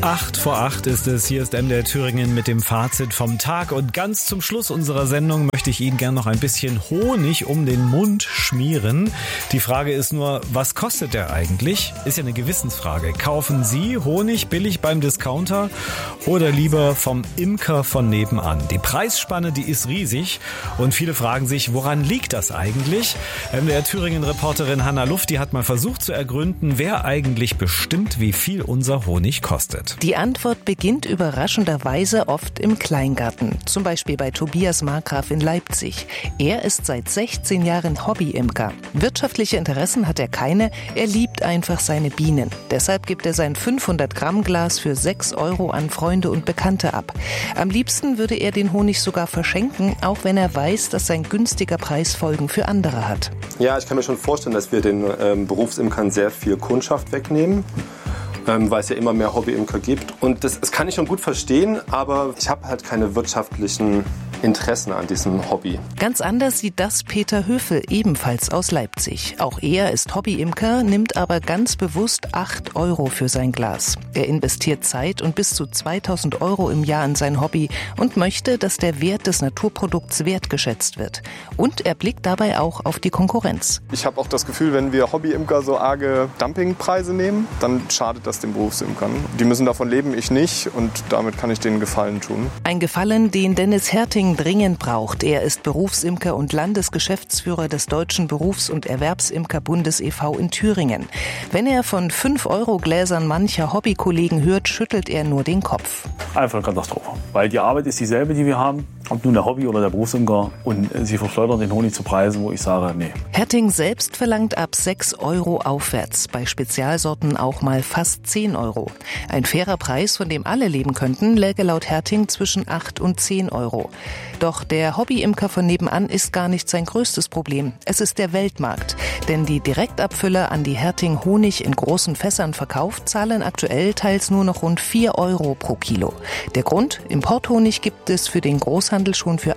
7:08 ist es. Hier ist MDR Thüringen mit dem Fazit vom Tag. Und ganz zum Schluss unserer Sendung möchte ich Ihnen gerne noch ein bisschen Honig um den Mund schmieren. Die Frage ist nur, was kostet der eigentlich? Ist ja eine Gewissensfrage. Kaufen Sie Honig billig beim Discounter oder lieber vom Imker von nebenan? Die Preisspanne, die ist riesig. Und viele fragen sich, woran liegt das eigentlich? MDR Thüringen-Reporterin Hanna Luft, die hat mal versucht zu ergründen, wer eigentlich bestimmt, wie viel unser Honig kostet. Die Antwort beginnt überraschenderweise oft im Kleingarten. Zum Beispiel bei Tobias Markgraf in Leipzig. Er ist seit 16 Jahren Hobbyimker. Wirtschaftliche Interessen hat er keine, er liebt einfach seine Bienen. Deshalb gibt er sein 500-Gramm-Glas für 6 € an Freunde und Bekannte ab. Am liebsten würde er den Honig sogar verschenken, auch wenn er weiß, dass sein günstiger Preis Folgen für andere hat. Ja, ich kann mir schon vorstellen, dass wir den Berufsimkern sehr viel Kundschaft wegnehmen, weil es ja immer mehr Hobbyimker gibt. Und das kann ich schon gut verstehen, aber ich habe halt keine wirtschaftlichen Interessen an diesem Hobby. Ganz anders sieht das Peter Höfel, ebenfalls aus Leipzig. Auch er ist Hobbyimker, nimmt aber ganz bewusst 8 € für sein Glas. Er investiert Zeit und bis zu 2.000 € im Jahr in sein Hobby und möchte, dass der Wert des Naturprodukts wertgeschätzt wird. Und er blickt dabei auch auf die Konkurrenz. Ich habe auch das Gefühl, wenn wir Hobbyimker so arge Dumpingpreise nehmen, dann schadet das den Berufsimkern. Die müssen davon leben, ich nicht, und damit kann ich denen Gefallen tun. Ein Gefallen, den Dennis Herting dringend braucht. Er ist Berufsimker und Landesgeschäftsführer des Deutschen Berufs- und Erwerbsimkerbundes e.V. in Thüringen. Wenn er von 5-€-Gläsern mancher Hobbykollegen hört, schüttelt er nur den Kopf. Einfach eine Katastrophe. Weil die Arbeit ist dieselbe, die wir haben, ob nun der Hobby- oder der Berufsimker, und sie verschleudern den Honig zu Preisen, wo ich sage, nee. Herting selbst verlangt ab 6 € aufwärts, bei Spezialsorten auch mal fast 10 €. Ein fairer Preis, von dem alle leben könnten, läge laut Herting zwischen 8 und 10 €. Doch der Hobbyimker von nebenan ist gar nicht sein größtes Problem. Es ist der Weltmarkt. Denn die Direktabfüller, an die Herting Honig in großen Fässern verkauft, zahlen aktuell teils nur noch rund 4 € pro Kilo. Der Grund? Importhonig gibt es für den Großhandel schon für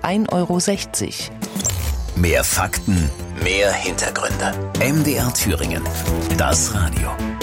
1,60 €. Mehr Fakten, mehr Hintergründe. MDR Thüringen. Das Radio.